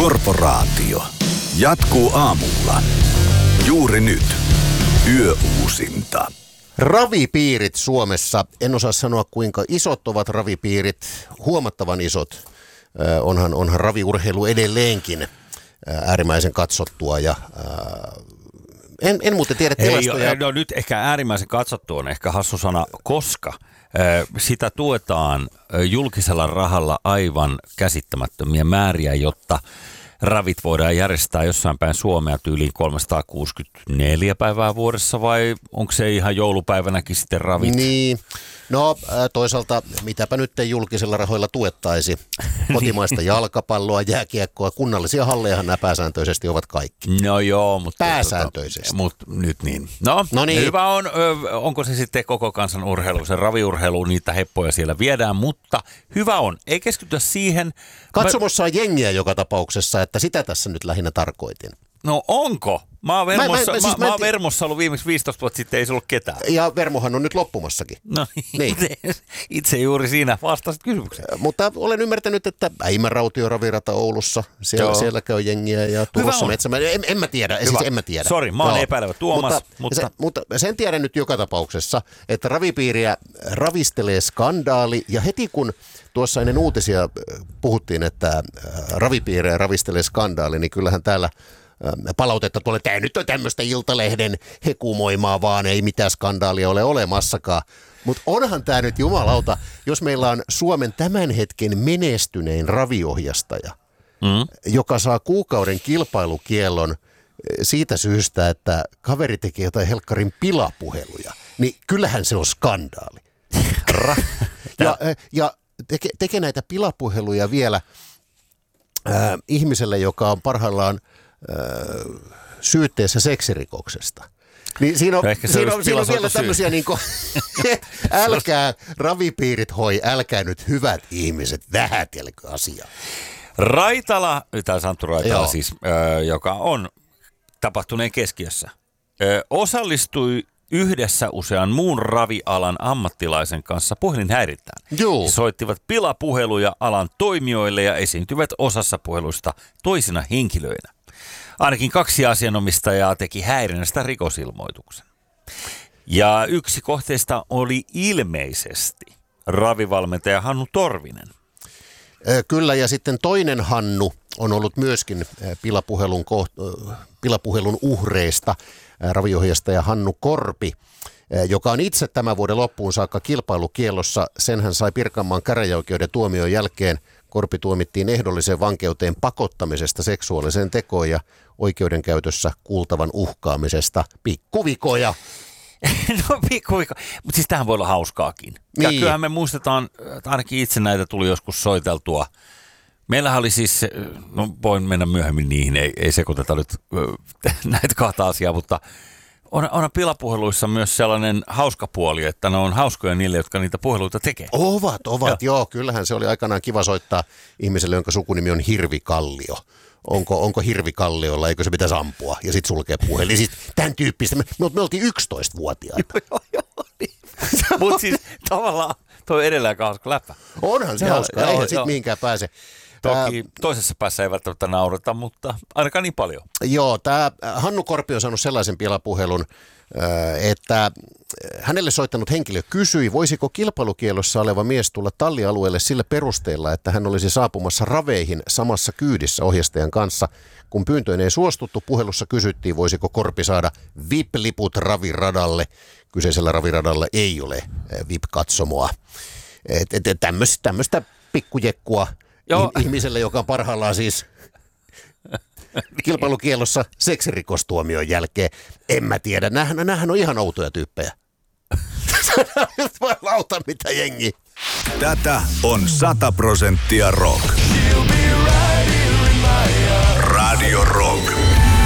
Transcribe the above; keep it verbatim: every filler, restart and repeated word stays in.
Korporaatio jatkuu aamulla. Juuri nyt. Yöuusinta. Ravipiirit Suomessa. En osaa sanoa, kuinka isot ovat ravipiirit. Huomattavan isot. Äh, onhan, onhan raviurheilu edelleenkin äh, äärimmäisen katsottua ja äh, en, en muuten tiedä tilastoja. Ei, no nyt ehkä äärimmäisen katsottua on ehkä hassu sana, koska äh, sitä tuetaan äh, julkisella rahalla aivan käsittämättömiä määriä, jotta ravit voidaan järjestää jossain päin Suomea tyyliin kolmesataakuusikymmentäneljä päivää vuodessa, vai onko se ihan joulupäivänäkin sitten ravit? Niin, no toisaalta mitäpä nyt julkisilla rahoilla tuettaisi. Kotimaista jalkapalloa, jääkiekkoa, kunnallisia hallejahan nämä pääsääntöisesti ovat kaikki. No joo, mutta pääsääntöisesti. Mutta nyt niin. No, no niin. Hyvä on, onko se sitten koko kansan urheilu, se raviurheilu, niitä heppoja siellä viedään, mutta hyvä on, ei keskitytä siihen. Katsomossa on jengiä joka tapauksessa, että sitä tässä nyt lähinnä tarkoitin. No onko? Mä oon Vermossa, mä, mä, siis mä, mä, mä ti- Vermossa ollut viimeksi viisitoista vuotta sitten, ei se ollut ketään. Ja Vermohan on nyt loppumassakin. No niin. itse, itse juuri siinä vastasit kysymykseen. Mutta olen ymmärtänyt, että Äimärautio ravirata Oulussa, siellä, siellä käy jengiä ja Turussa Metsämäellä. En, en mä tiedä, siis en mä tiedä. Sori, mä oon no. epäilevä Tuomas. Mutta, mutta... Se, mutta sen tiedän nyt joka tapauksessa, että ravipiiriä ravistelee skandaali ja heti kun tuossa ennen uutisia puhuttiin, että ravipiirejä ravistelee skandaali, niin kyllähän täällä palautetta tuolle, tämä nyt on tämmöistä Iltalehden hekumoimaa, vaan ei mitään skandaalia ole olemassakaan. Mutta onhan tämä nyt jumalauta, jos meillä on Suomen tämän hetken menestynein raviohjastaja, mm. joka saa kuukauden kilpailukiellon siitä syystä, että kaveri tekee jotain helkkarin pilapuheluja, niin kyllähän se on skandaali. Ra- ja ja teke, tekee näitä pilapuheluja vielä äh, ihmiselle, joka on parhaillaan syytteessä seksirikoksesta. Niin siinä on, no siinä on, siinä on vielä tämmöisiä niin kuin, älkää ravipiirit hoi, älkää nyt hyvät ihmiset vähätelkö asiaa. Raitala, tämä Santtu Raitala Joo. siis, äh, joka on tapahtuneen keskiössä, äh, osallistui yhdessä usean muun ravialan ammattilaisen kanssa puhelinhäirintään. Joo. He soittivat pilapuheluja alan toimijoille ja esiintyvät osassa puheluista toisina henkilöinä. Ainakin kaksi asianomistajaa teki häirinnästä rikosilmoituksen. Ja yksi kohteista oli ilmeisesti ravivalmentaja Hannu Torvinen. Kyllä, ja sitten toinen Hannu on ollut myöskin pilapuhelun, koht- pilapuhelun uhreista, raviohjastaja Hannu Korpi, joka on itse tämän vuoden loppuun saakka kilpailukiellossa. Sen hän sai Pirkanmaan käräjäoikeuden tuomion jälkeen. Korpi tuomittiin ehdolliseen vankeuteen pakottamisesta seksuaaliseen tekoon ja oikeudenkäytössä kuultavan uhkaamisesta. Pikkuvikoja. No pikkuvikoja, mutta siis tämähän voi olla hauskaakin. Niin. Ja kyllähän me muistetaan, että ainakin itse näitä tuli joskus soiteltua. Meillähän oli siis, no voin mennä myöhemmin niihin, ei, ei sekoiteta nyt näitä kahta asiaa, mutta on, on pilapuheluissa myös sellainen hauska puoli, että ne on hauskoja niille, jotka niitä puheluita tekee. Ovat, ovat, joo. joo. Kyllähän se oli aikanaan kiva soittaa ihmiselle, jonka sukunimi on Hirvikallio. Onko, onko Hirvikalliolla, eikö se pitäisi ampua? Ja sitten sulkee puhelin. Siis tämän tyyppistä. Me, me oltiin yksitoistavuotiaita. Joo, joo, niin. Mutta siis tavallaan toi edelleen hauska läppä. Onhan se hauska, eihän sitten mihinkään pääse. Toki Ää, toisessa päässä ei välttämättä naurata, mutta ainakaan niin paljon. Joo, tämä Hannu Korpi on saanut sellaisen pilapuhelun, että hänelle soittanut henkilö kysyi, voisiko kilpailukielossa oleva mies tulla tallialueelle sillä perusteella, että hän olisi saapumassa raveihin samassa kyydissä ohjastajan kanssa. Kun pyyntöön ei suostuttu, puhelussa kysyttiin, voisiko Korpi saada V I P-liput raviradalle. Kyseisellä raviradalla ei ole V I P-katsomoa. Tämmöistä pikkujekkua. Joo. Ihmiselle, joka on parhaillaan siis kilpailukielossa seksirikostuomion jälkeen. En mä tiedä. Nämähän, nämähän on ihan outoja tyyppejä. Voi lauta mitä jengi. Tätä on sata prosenttia rock. Radio Rock.